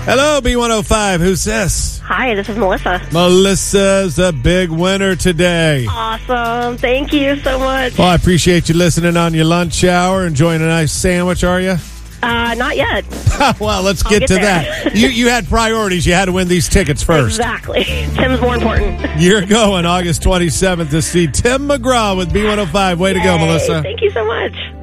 Hello, B105. Who's this? Hi, this is Melissa. Melissa's a big winner today. Awesome. Thank you so much. Well, I appreciate you listening on your lunch hour. Enjoying a nice sandwich, are you? Not yet. Well, let's I'll get get to there. that. You had priorities. You had to win these tickets first. Exactly. Tim's more important. You're going August 27th to see Tim McGraw with B105. Way to go, Yay. Melissa. Thank you so much.